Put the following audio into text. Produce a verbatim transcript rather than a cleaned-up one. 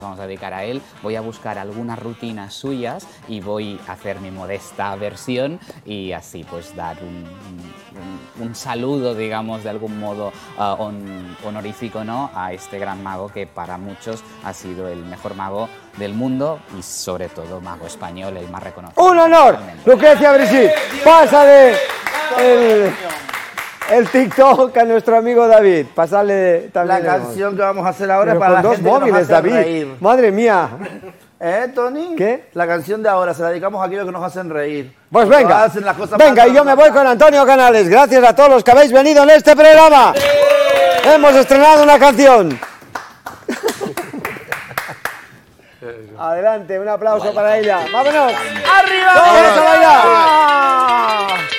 Vamos a dedicar a él, voy a buscar algunas rutinas suyas y voy a hacer mi modesta versión y así pues dar un, un, un saludo, digamos, de algún modo uh, on, honorífico, ¿no?, a este gran mago que para muchos ha sido el mejor mago del mundo y sobre todo mago español, el más reconocido. ¡Un honor! Lucrecia Brigitte, pasa de el, el TikTok a nuestro amigo David. Pasarle también la canción que vamos a hacer ahora. Pero para con la dos gente móviles, que nos hace David. Reír. Madre mía. ¿Eh, Tony? ¿Qué? La canción de ahora, se la dedicamos a aquellos que nos hacen reír. Pues venga, hacen las cosas venga, y yo me voy con Antonio Canales. Gracias a todos los que habéis venido en este programa. ¡Sí! Hemos estrenado una canción. Adelante, un aplauso para ella. ¡Vámonos! ¡Arriba! ¡Vamos a bailar!